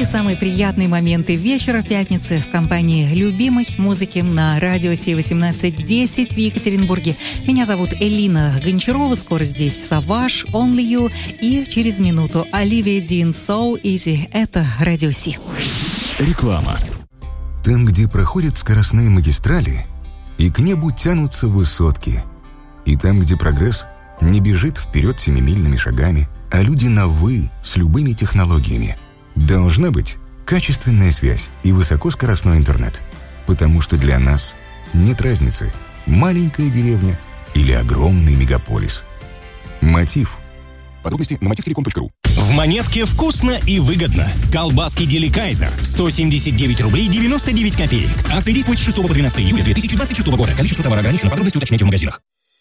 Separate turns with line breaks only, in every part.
Какие самые приятные моменты вечера пятницы в компании любимой музыки на радио Си-1810 в Екатеринбурге. Меня зовут Элина Гончарова, скоро здесь Savage, Only You и через минуту Оливия Дин, So Easy. Это радио Си.
Реклама. Там, где проходят скоростные магистрали, и к небу тянутся высотки, и там, где прогресс не бежит вперед семимильными шагами, а люди на «вы» с любыми технологиями, должна быть качественная связь и высокоскоростной интернет. Потому что для нас нет разницы, маленькая деревня или огромный мегаполис. Мотив. Подробности на motivtelecom.ru.
В Монетке вкусно и выгодно. Колбаски Деликайзер 179 рублей 99 копеек. Акция действует с 6 по 12 июля 2026 года. Количество товара ограничено. Подробности уточняйте в магазинах.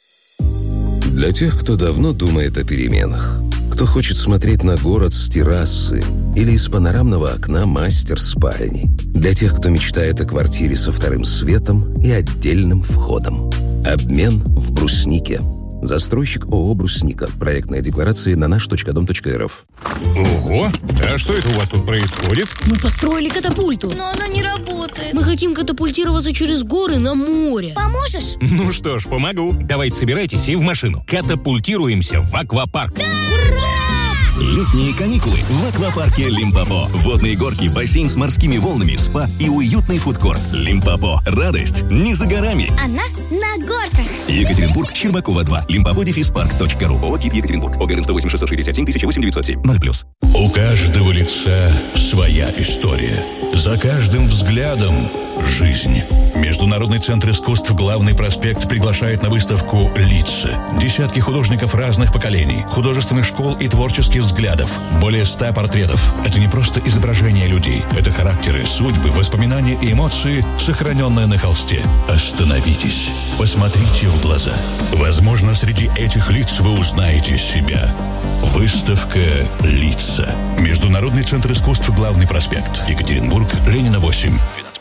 Для тех, кто давно думает о переменах, кто хочет смотреть на город с террасы или из панорамного окна мастер-спальни, для тех, кто мечтает о квартире со вторым светом и отдельным входом. Обмен в Бруснике. Застройщик ООО «Брусника». Проектная декларация на наш.дом.рф.
Ого! А что это у вас тут происходит?
Мы построили катапульту.
Но она не работает.
Мы хотим катапультироваться через горы на море.
Поможешь?
Ну что ж, помогу. Давайте собирайтесь и в машину. Катапультируемся в аквапарк.
Да! Ура!
Летние каникулы в аквапарке Лимпопо. Водные горки, бассейн с морскими волнами, спа и уютный фудкорт. Лимпопо. Радость не за горами.
Она на горках.
Екатеринбург, Щербакова 2. Limpopo-park.ru. ООО «КИТ Екатеринбург». ОГРН 108 667 1008 907 0+.
У каждого лица своя история. За каждым взглядом жизнь. Международный центр искусств «Главный проспект» приглашает на выставку «Лица». Десятки художников разных поколений, художественных школ и творческих взглядов. Более 100 портретов. Это не просто изображения людей. Это характеры, судьбы, воспоминания и эмоции, сохраненные на холсте. Остановитесь. Посмотрите в глаза. Возможно, среди этих лиц вы узнаете себя. Выставка «Лица». Международный центр искусств «Главный проспект». Екатеринбург, Ленина 8.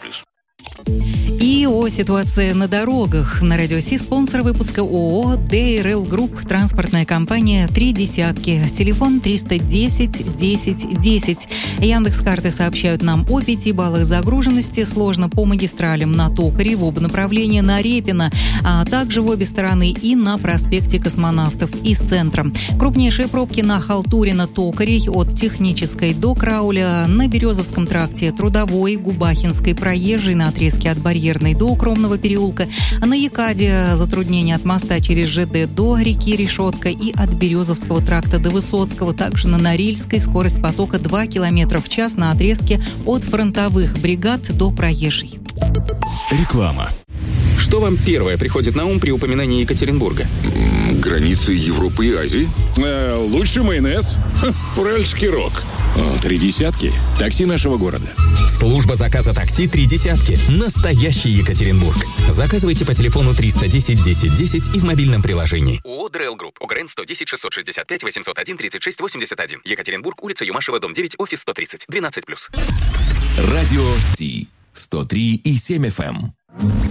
И о ситуации на дорогах. На радио Си спонсор выпуска ООО «ДРЛ Групп», транспортная компания «Три десятки». Телефон 310 10 10. Яндекс.Карты сообщают нам о 5 баллах загруженности. Сложно по магистралям на Токаре, в оба направления на Репино, а также в обе стороны и на проспекте Космонавтов из центра. Крупнейшие пробки на Халтурина-Токаре от Технической до Крауля, на Березовском тракте Трудовой, Губахинской, Проезжей на отрезке от Барьерной до Укромного переулка, на Якаде затруднения от моста через ЖД до реки Решетка и от Березовского тракта до Высоцкого, также на Норильской скорость потока 2 км в час на отрезке от Фронтовых бригад до Проезжей.
Реклама.
Что вам первое приходит на ум при упоминании Екатеринбурга?
Границы Европы и Азии.
Лучший майонез. Уральский рок. Три десятки. Такси нашего города.
Служба заказа такси «Три десятки». Настоящий Екатеринбург. Заказывайте по телефону 310 10 10 и в мобильном приложении.
ООО «ДРЛ Групп». ОГРН 110 665 801 36 81. Екатеринбург, улица Юмашева, дом 9, офис 130. 12+.
Радио Си. 103,7 FM.